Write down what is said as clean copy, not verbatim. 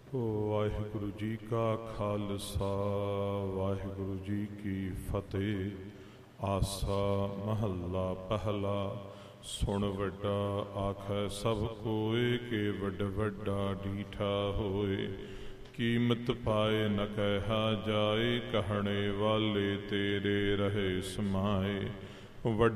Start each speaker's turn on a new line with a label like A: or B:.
A: ਵਾਹਿਗੁਰੂ ਜੀ ਕਾ ਖਾਲਸਾ ਵਾਹਿਗੁਰੂ ਜੀ ਕੀ ਫਤਿਹ। ਆਸਾ ਮਹੱਲਾ ਪਹਿਲਾ। ਸੁਣ ਵੱਡਾ ਆਖੈ ਸਭ ਕੋਇ, ਕਿ ਵੱਡ ਵੱਡਾ ਡੀਠਾ ਹੋਏ। ਕੀਮਤ ਪਾਏ ਨ ਕਹਿਆ ਜਾਏ, ਕਹਿਣੇ ਵਾਲੇ ਤੇਰੇ ਰਹੇ ਸਮਾਏ।